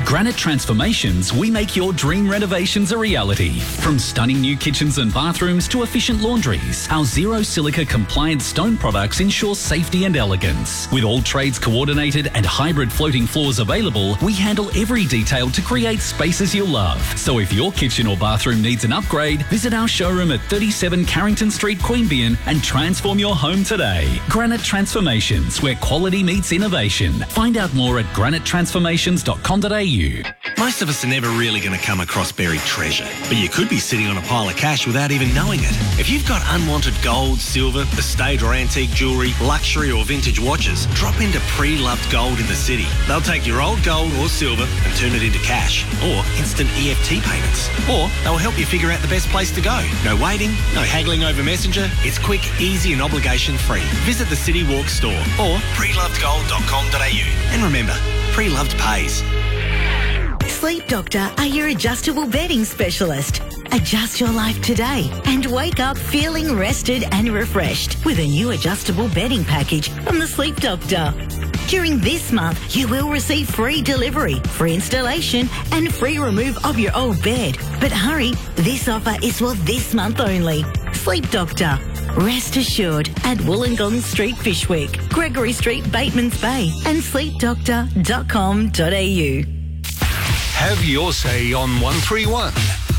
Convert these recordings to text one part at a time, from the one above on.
Granite Transformations, we make your dream renovations a reality. From stunning new kitchens and bathrooms to efficient laundries, our zero silica compliant stone products ensure safety and elegance. With all trades coordinated and hybrid floating floors available, we handle every detail to create spaces you'll love. So if your kitchen or bathroom needs an upgrade, visit our showroom at 37 Carrington Street, Queanbeyan and transform your home today. Granite Transformations, where quality meets innovation. Find out more at granitetransformations.com.au. Most of us are never really going to come across buried treasure, but you could be sitting on a pile of cash without even knowing it. If you've got unwanted gold, silver, estate or antique jewellery, luxury or vintage watches, drop into Pre-Loved Gold in the city. They'll take your old gold or silver and turn it into cash or instant EFT payments. Or they'll help you figure out the best place to go. No waiting, no haggling over Messenger. It's quick, easy and obligation free. Visit the City Walk store or prelovedgold.com.au. And remember, Pre-Loved pays. Sleep Doctor are your adjustable bedding specialist. Adjust your life today and wake up feeling rested and refreshed with a new adjustable bedding package from the Sleep Doctor. During this month, you will receive free delivery, free installation and free remove of your old bed. But hurry, this offer is for this month only. Sleep Doctor. Rest assured at Wollongong Street, Fyshwick, Gregory Street, Batemans Bay and sleepdoctor.com.au. Have your say on 131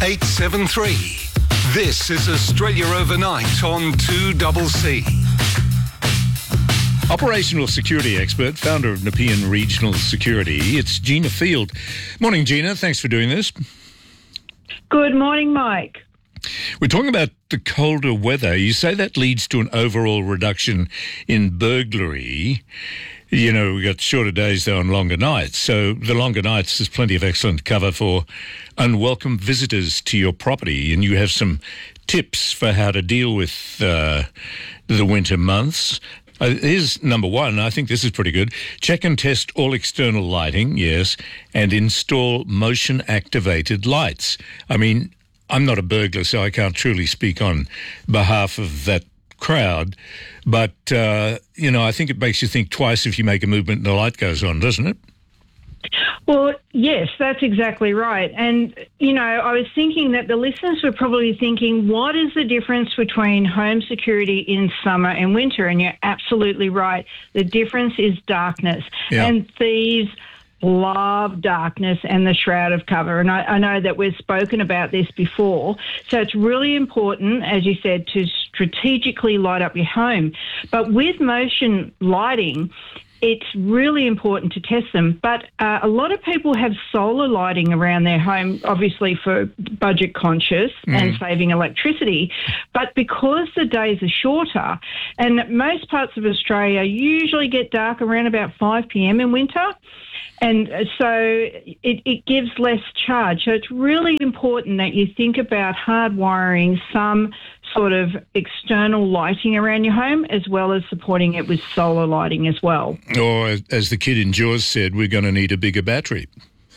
873. This is Australia Overnight on 2CC. Operational security expert, founder of Nepean Regional Security. It's Gina Field. Morning, Gina. Thanks for doing this. Good morning, Mike. We're talking about the colder weather. You say that leads to an overall reduction in burglary. You know, we've got shorter days, though, and longer nights. So the longer nights, there's plenty of excellent cover for unwelcome visitors to your property. And you have some tips for how to deal with the winter months. Here's number one. I think this is pretty good. Check and test all external lighting, yes, and install motion-activated lights. I mean, I'm not a burglar, so I can't truly speak on behalf of that crowd, but, you know, I think it makes you think twice if you make a movement and the light goes on, doesn't it? Well, yes, that's exactly right. And, you know, I was thinking that the listeners were probably thinking, what is the difference between home security in summer and winter? And you're absolutely right. The difference is darkness. Yeah. And thieves love darkness and the shroud of cover. And I know that we've spoken about this before. So it's really important, as you said, to strategically light up your home. But with motion lighting, it's really important to test them. But a lot of people have solar lighting around their home, obviously for budget conscious and saving electricity. But because the days are shorter, and most parts of Australia usually get dark around about 5 p.m. in winter, and so it gives less charge. So it's really important that you think about hardwiring some sort of external lighting around your home as well as supporting it with solar lighting as well. Or, as the kid in Jaws said, we're going to need a bigger battery.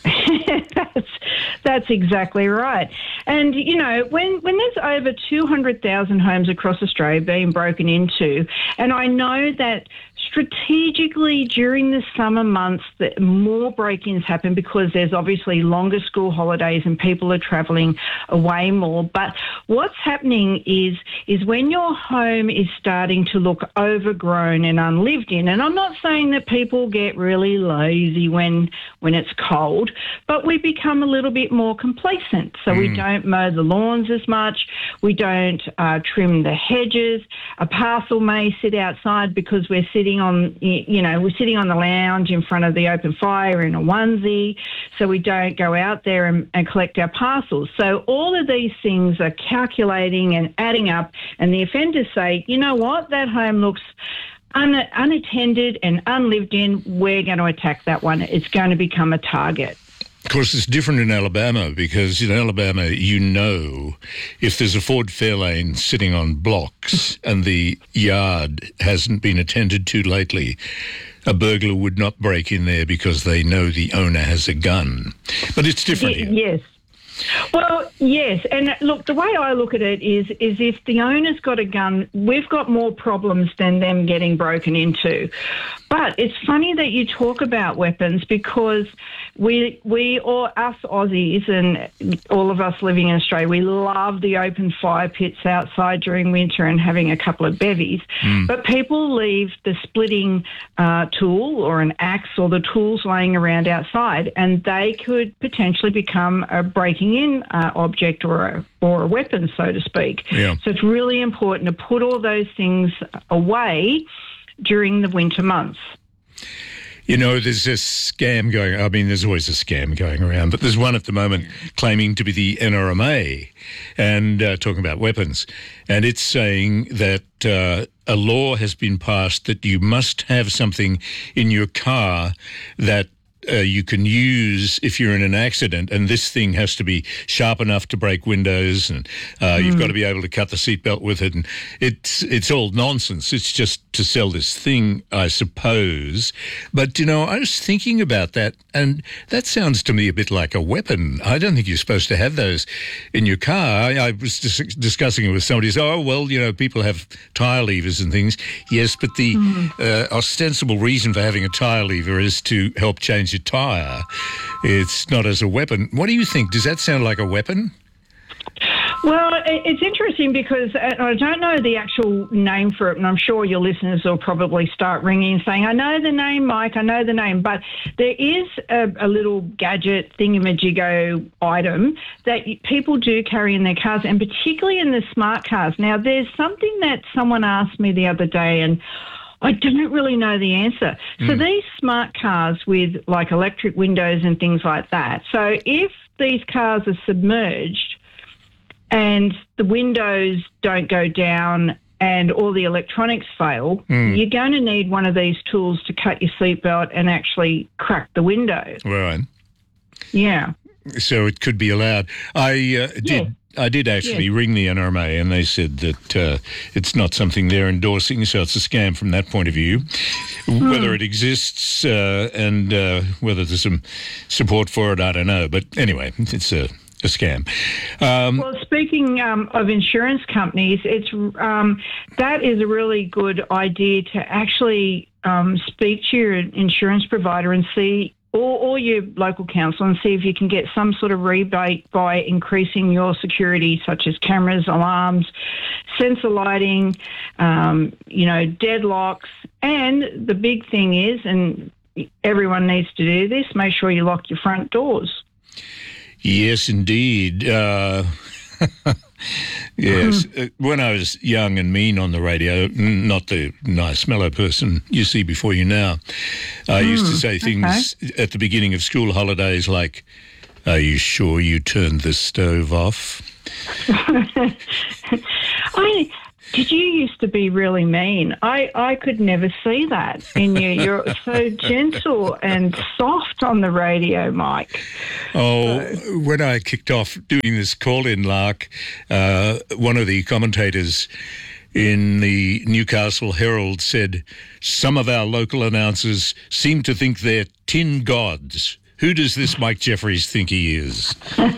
That's exactly right. And, you know, when there's over 200,000 homes across Australia being broken into, and I know that strategically during the summer months that more break-ins happen because there's obviously longer school holidays and people are travelling away more. But what's happening is when your home is starting to look overgrown and unlived in, and I'm not saying that people get really lazy when it's cold, but we become a little bit more complacent. So we don't mow the lawns as much. We don't trim the hedges. A parcel may sit outside because we're sitting on the lounge in front of the open fire in a onesie. So we don't go out there and collect our parcels. So all of these things are calculating and adding up. And the offenders say, you know what, that home looks unattended and unlived in. We're going to attack that one. It's going to become a target. Of course, it's different in Alabama because in Alabama, you know, if there's a Ford Fairlane sitting on blocks and the yard hasn't been attended to lately, a burglar would not break in there because they know the owner has a gun. But it's different here. Yes. Well, yes. And look, the way I look at it is if the owner's got a gun, we've got more problems than them getting broken into. But it's funny that you talk about weapons because we all, us Aussies and all of us living in Australia, we love the open fire pits outside during winter and having a couple of bevies. But people leave the splitting tool or an axe or the tools laying around outside, and they could potentially become a breaking in object or a weapon, so to speak. Yeah. So it's really important to put all those things away during the winter months. You know, there's a scam going. I mean, there's always a scam going around, but there's one at the moment claiming to be the NRMA and talking about weapons. And it's saying that a law has been passed that you must have something in your car that you can use if you're in an accident, and this thing has to be sharp enough to break windows, and you've got to be able to cut the seatbelt with it, and it's all nonsense. It's just to sell this thing, I suppose. But, you know, I was thinking about that, and that sounds to me a bit like a weapon. I don't think you're supposed to have those in your car. I was discussing it with somebody who said, oh, well, you know, people have tyre levers and things. Yes, but the ostensible reason for having a tyre lever is to help change your tyre. It's not as a weapon. What do you think? Does that sound like a weapon? Well, it's interesting because I don't know the actual name for it, and I'm sure your listeners will probably start ringing and saying, I know the name, Mike, I know the name, but there is a little gadget thingamajiggo item that people do carry in their cars, and particularly in the smart cars. Now, there's something that someone asked me the other day, and I don't really know the answer. So these smart cars with like electric windows and things like that, so if these cars are submerged and the windows don't go down and all the electronics fail, you're going to need one of these tools to cut your seatbelt and actually crack the window. Right. Yeah. So it could be allowed. I did actually ring the NRMA, and they said that it's not something they're endorsing, so it's a scam from that point of view. Whether it exists and whether there's some support for it, I don't know. But anyway, it's a scam. Well, speaking of insurance companies, it's that is a really good idea to actually speak to your insurance provider and see, or your local council, and see if you can get some sort of rebate by increasing your security, such as cameras, alarms, sensor lighting, deadlocks. And the big thing is, and everyone needs to do this, make sure you lock your front doors. Yes, indeed. Yes. When I was young and mean on the radio, not the nice, mellow person you see before you now, I used to say things at the beginning of school holidays like, are you sure you turned the stove off? Did you used to be really mean? I could never see that in you. You're so gentle and soft on the radio, Mike. Oh, when I kicked off doing this call-in lark, one of the commentators in the Newcastle Herald said, some of our local announcers seem to think they're tin gods. Who does this Mike Jeffries think he is?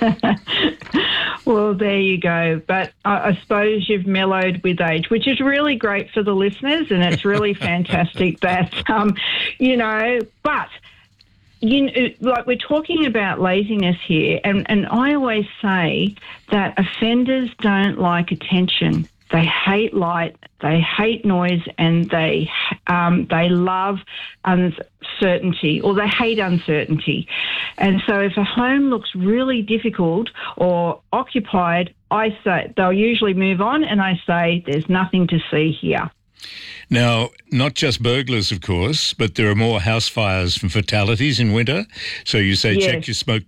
Well, there you go. But I suppose you've mellowed with age, which is really great for the listeners, and it's really fantastic that, but, like we're talking about laziness here, and I always say that offenders don't like attention. They hate light, they hate noise, and they love uncertainty, or they hate uncertainty. And so if a home looks really difficult or occupied, I say they'll usually move on, and I say there's nothing to see here. Now, not just burglars, of course, but there are more house fires and fatalities in winter. So you say check your smoke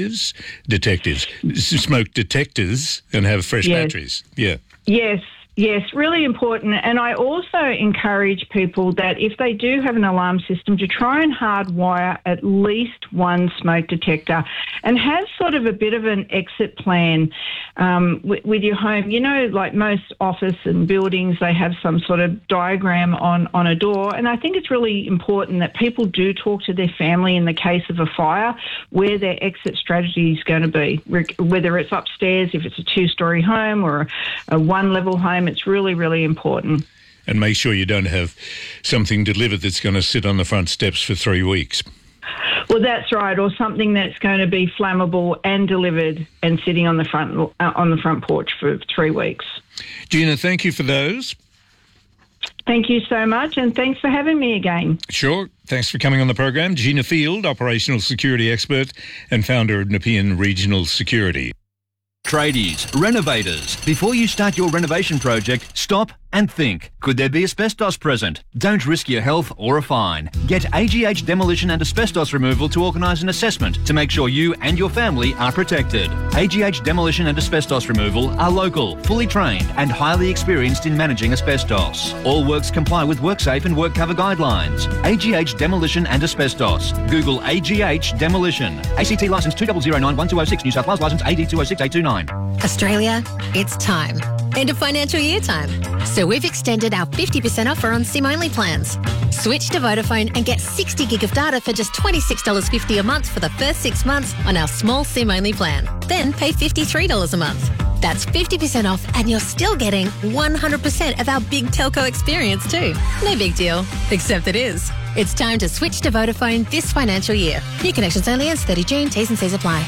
smoke detectors, and have fresh batteries. Yeah. Yes, really important. And I also encourage people that if they do have an alarm system, to try and hardwire at least one smoke detector and have sort of a bit of an exit plan with your home. You know, like most office and buildings, they have some sort of diagram on a door. And I think it's really important that people do talk to their family in the case of a fire, where their exit strategy is going to be, whether it's upstairs, if it's a 2-story home or a 1-level home. It's really, really important. and make sure you don't have something delivered that's going to sit on the front steps for 3 weeks. Well, that's right, or something that's going to be flammable and delivered and sitting on the front porch for 3 weeks. Gina, thank you for those. Thank you so much, and thanks for having me again. Sure. Thanks for coming on the program. Gina Field, operational security expert and founder of Nepean Regional Security. Tradies, renovators. Before you start your renovation project, stop and think. Could there be asbestos present? Don't risk your health or a fine. Get AGH Demolition and Asbestos Removal to organise an assessment to make sure you and your family are protected. AGH Demolition and Asbestos Removal are local, fully trained and highly experienced in managing asbestos. All works comply with WorkSafe and WorkCover guidelines. AGH Demolition and Asbestos. Google AGH Demolition. ACT licence 20091206, New South Wales licence AD 206829. Australia, it's time. End of financial year time. So we've extended our 50% offer on SIM-only plans. Switch to Vodafone and get 60 gig of data for just $26.50 a month for the first 6 months on our small SIM-only plan. Then pay $53 a month. That's 50% off and you're still getting 100% of our big telco experience too. No big deal, except it is. It's time to switch to Vodafone this financial year. New connections only ends 30 June. T's and C's apply.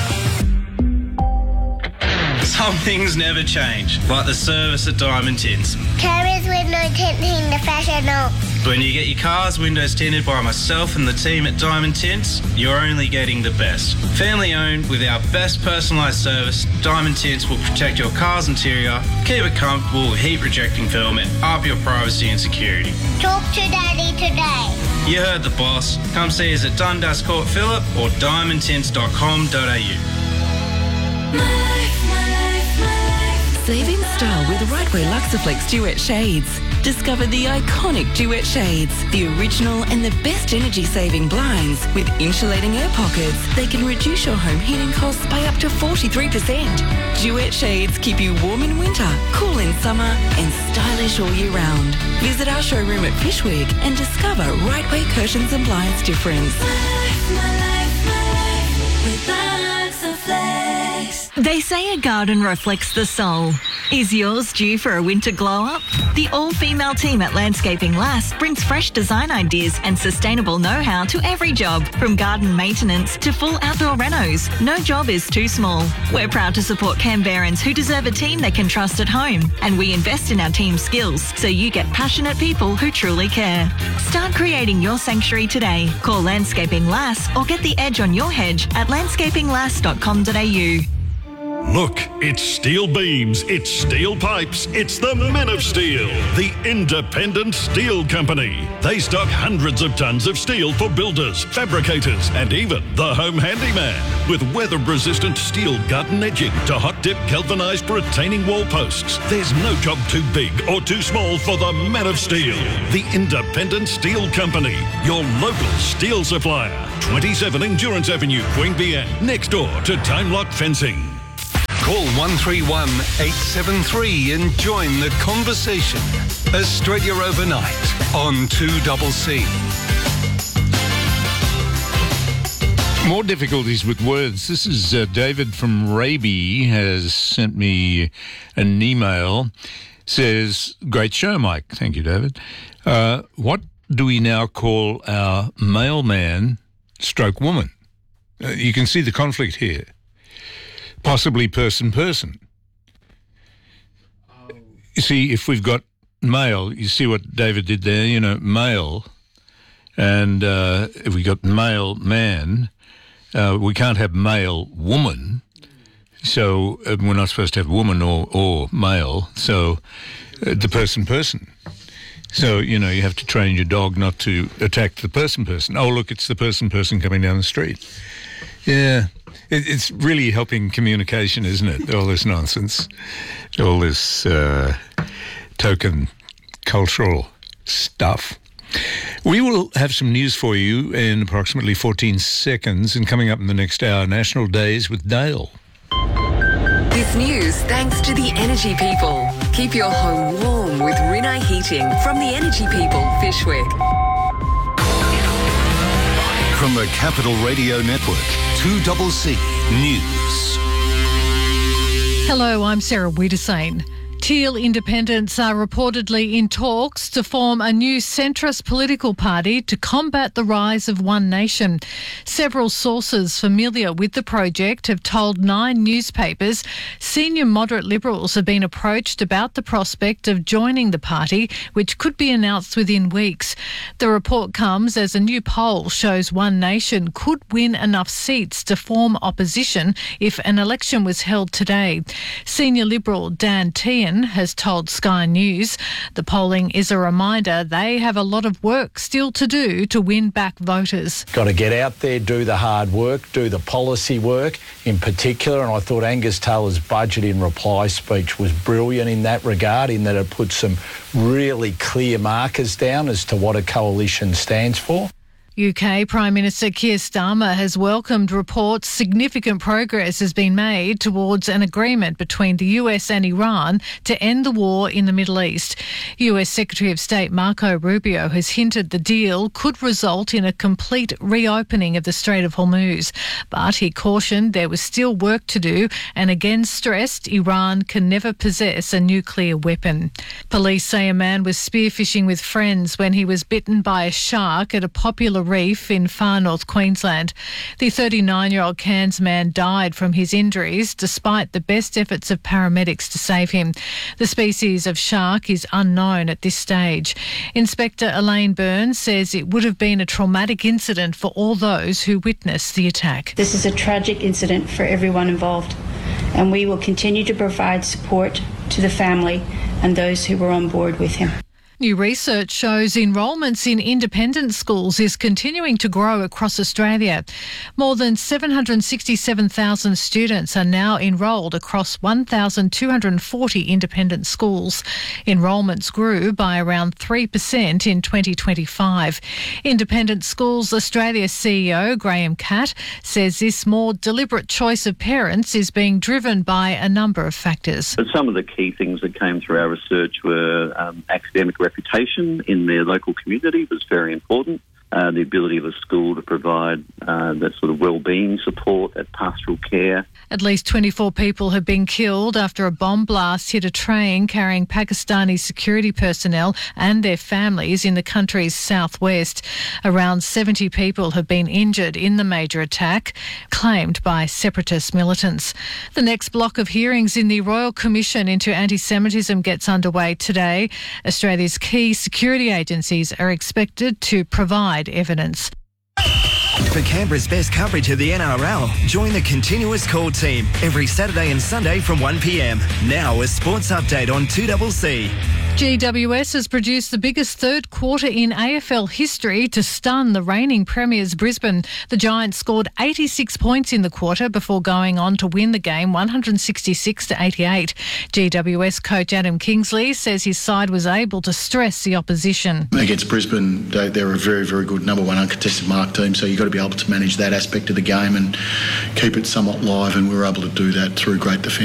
Some things never change, like the service at Diamond Tints. Carriers with no tinting, the fashion no. When you get your car's windows tinted by myself and the team at Diamond Tints, you're only getting the best. Family owned with our best personalised service, Diamond Tints will protect your car's interior, keep it comfortable with heat rejecting film and up your privacy and security. Talk to Daddy today. You heard the boss. Come see us at Dundas Court Phillip or diamondtints.com.au. Save in style with Rightway Luxaflex Duet Shades. Discover the iconic Duet Shades, the original and the best energy-saving blinds with insulating air pockets. They can reduce your home heating costs by up to 43%. Duet Shades keep you warm in winter, cool in summer and stylish all year round. Visit our showroom at Fishwick and discover Rightway Curtains and Blinds difference. My life with Luxaflex. They say a garden reflects the soul. Is yours due for a winter glow-up? The all-female team at Landscaping Lass brings fresh design ideas and sustainable know-how to every job, from garden maintenance to full outdoor renos. No job is too small. We're proud to support Canberrans who deserve a team they can trust at home, and we invest in our team's skills so you get passionate people who truly care. Start creating your sanctuary today. Call Landscaping Lass or get the edge on your hedge at landscapinglass.com.au. Look, it's steel beams, it's steel pipes, it's the Men of Steel, the independent steel company. They stock hundreds of tons of steel for builders, fabricators, and even the home handyman. With weather-resistant steel garden edging to hot-dip galvanised retaining wall posts, there's no job too big or too small for the Men of Steel, the independent steel company. Your local steel supplier. 27 Endurance Avenue, Queanbeyan, next door to Time Lock Fencing. Call 131 873 and join the conversation. Australia Overnight on 2CC. More difficulties with words. This is David from Raby has sent me an email. Says, great show, Mike. Thank you, David. What do we now call our mailman stroke woman? You can see the conflict here. Possibly person. You see, if we've got male, you see what David did there, you know, male, and if we got male man, we can't have male woman, so we're not supposed to have woman or male, so the person. So, you know, you have to train your dog not to attack the person. Oh, look, it's the person coming down the street. Yeah. It's really helping communication, isn't it? All this nonsense, all this token cultural stuff. We will have some news for you in approximately 14 seconds, and coming up in the next hour, National Days with Dale. This news thanks to the Energy People. Keep your home warm with Rinnai Heating from the Energy People, Fishwick. From the Capital Radio Network, 2CC News. Hello, I'm Sarah Wiedersane. Teal independents are reportedly in talks to form a new centrist political party to combat the rise of One Nation. Several sources familiar with the project have told Nine newspapers senior moderate Liberals have been approached about the prospect of joining the party, which could be announced within weeks. The report comes as a new poll shows One Nation could win enough seats to form opposition if an election was held today. Senior Liberal Dan Tehan has told Sky News the polling is a reminder they have a lot of work still to do to win back voters. Got to get out there, do the hard work, do the policy work in particular, and I thought Angus Taylor's budget in reply speech was brilliant in that regard, in that it put some really clear markers down as to what a coalition stands for. UK Prime Minister Keir Starmer has welcomed reports significant progress has been made towards an agreement between the US and Iran to end the war in the Middle East. US Secretary of State Marco Rubio has hinted the deal could result in a complete reopening of the Strait of Hormuz, but he cautioned there was still work to do and again stressed Iran can never possess a nuclear weapon. Police say a man was spearfishing with friends when he was bitten by a shark at a popular reef in far north Queensland. The 39-year-old Cairns man died from his injuries despite the best efforts of paramedics to save him. The species of shark is unknown at this stage. Inspector Elaine Burns says it would have been a traumatic incident for all those who witnessed the attack. This is a tragic incident for everyone involved, and we will continue to provide support to the family and those who were on board with him. New research shows enrolments in independent schools is continuing to grow across Australia. More than 767,000 students are now enrolled across 1,240 independent schools. Enrolments grew by around 3% in 2025. Independent Schools Australia CEO Graham Catt says this more deliberate choice of parents is being driven by a number of factors. But some of the key things that came through our research were academic reputation in their local community was very important. The ability of a school to provide that sort of wellbeing support at pastoral care. At least 24 people have been killed after a bomb blast hit a train carrying Pakistani security personnel and their families in the country's southwest. Around 70 people have been injured in the major attack, claimed by separatist militants. The next block of hearings in the Royal Commission into Anti-Semitism gets underway today. Australia's key security agencies are expected to provide evidence. For Canberra's best coverage of the NRL, join the Continuous Call team every Saturday and Sunday from 1 p.m. Now a sports update on 2CC. GWS has produced the biggest third quarter in AFL history to stun the reigning premiers Brisbane. The Giants scored 86 points in the quarter before going on to win the game 166-88. GWS coach Adam Kingsley says his side was able to stress the opposition. Against Brisbane, they're a very, very good number one uncontested mark team, so you've got to be able to manage that aspect of the game and keep it somewhat live, and we were able to do that through great defence.